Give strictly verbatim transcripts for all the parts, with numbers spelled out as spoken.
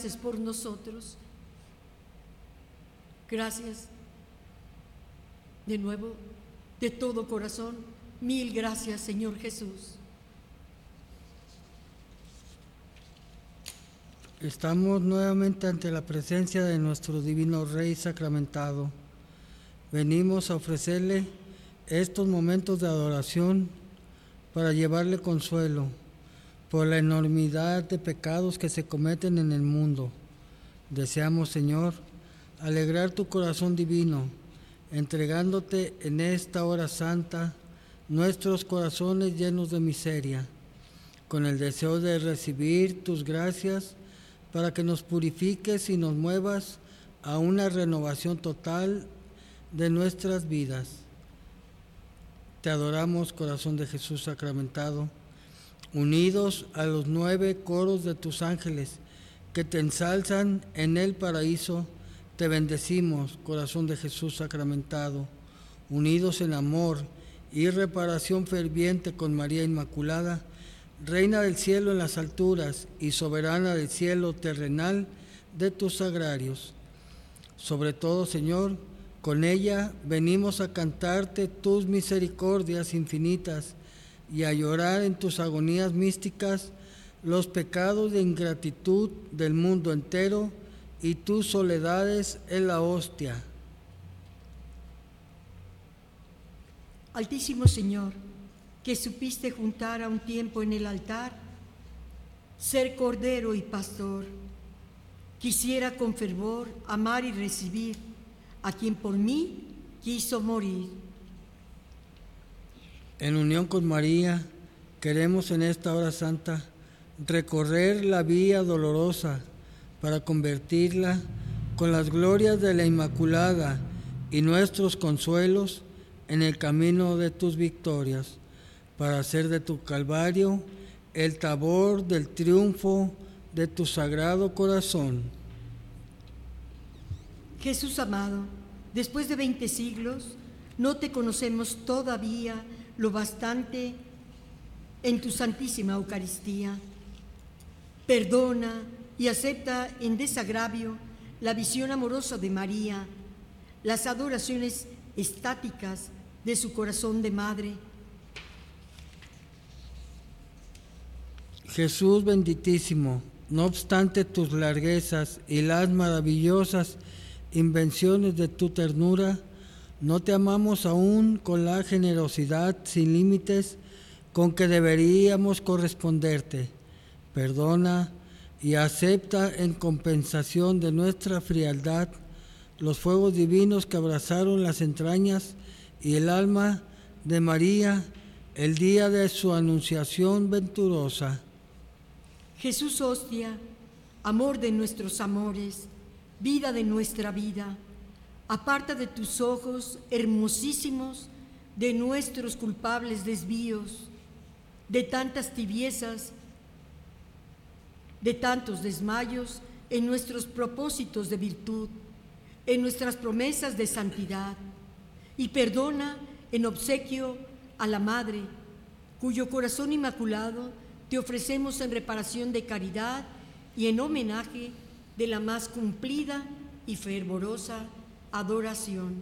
haces por nosotros. Gracias. De nuevo, de todo corazón, mil gracias, Señor Jesús. Estamos nuevamente ante la presencia de nuestro Divino Rey sacramentado. Venimos a ofrecerle estos momentos de adoración para llevarle consuelo por la enormidad de pecados que se cometen en el mundo. Deseamos, Señor, alegrar tu corazón divino, entregándote en esta hora santa nuestros corazones llenos de miseria, con el deseo de recibir tus gracias para que nos purifiques y nos muevas a una renovación total de nuestras vidas. Te adoramos, corazón de Jesús sacramentado, unidos a los nueve coros de tus ángeles que te ensalzan en el paraíso. Te bendecimos, corazón de Jesús sacramentado, unidos en amor y reparación ferviente con María Inmaculada, Reina del cielo en las alturas y soberana del cielo terrenal de tus sagrarios. Sobre todo, Señor, con ella venimos a cantarte tus misericordias infinitas y a llorar en tus agonías místicas los pecados de ingratitud del mundo entero y tus soledades en la hostia. Altísimo Señor, que supiste juntar a un tiempo en el altar, ser cordero y pastor, quisiera con fervor amar y recibir a quien por mí quiso morir. En unión con María, queremos en esta hora santa recorrer la vía dolorosa para convertirla con las glorias de la Inmaculada y nuestros consuelos en el camino de tus victorias, para hacer de tu Calvario el tabor del triunfo de tu sagrado corazón. Jesús amado, después de veinte siglos, no te conocemos todavía lo bastante en tu Santísima Eucaristía. Perdona y acepta en desagravio la visión amorosa de María, las adoraciones estáticas de su corazón de madre. Jesús benditísimo, no obstante tus larguezas y las maravillosas invenciones de tu ternura, no te amamos aún con la generosidad sin límites con que deberíamos corresponderte. Perdona y acepta en compensación de nuestra frialdad los fuegos divinos que abrazaron las entrañas y el alma de María el día de su anunciación venturosa. Jesús hostia, amor de nuestros amores, vida de nuestra vida, aparta de tus ojos hermosísimos de nuestros culpables desvíos, de tantas tibiezas, de tantos desmayos en nuestros propósitos de virtud, en nuestras promesas de santidad, y perdona en obsequio a la Madre, cuyo corazón inmaculado te ofrecemos en reparación de caridad y en homenaje de la más cumplida y fervorosa adoración.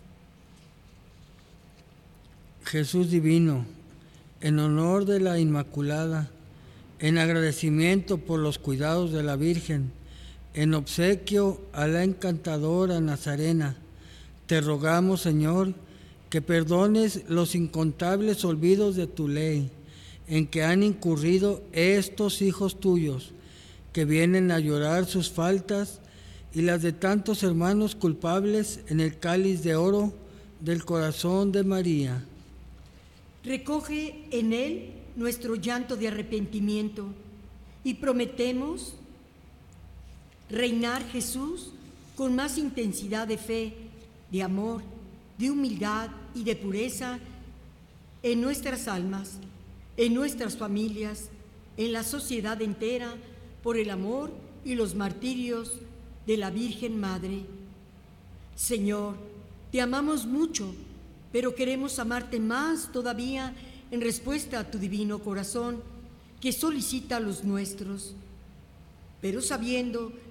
Jesús divino, en honor de la Inmaculada, en agradecimiento por los cuidados de la Virgen, en obsequio a la encantadora Nazarena, te rogamos, Señor, que perdones los incontables olvidos de tu ley, en que han incurrido estos hijos tuyos, que vienen a llorar sus faltas y las de tantos hermanos culpables en el cáliz de oro del corazón de María. Recoge en él nuestro llanto de arrepentimiento y prometemos reinar, Jesús, con más intensidad de fe, de amor, de humildad y de pureza en nuestras almas, en nuestras familias, en la sociedad entera, por el amor y los martirios de la Virgen Madre. Señor, te amamos mucho, pero queremos amarte más todavía en respuesta a tu divino corazón, que solicita a los nuestros. Pero sabiendo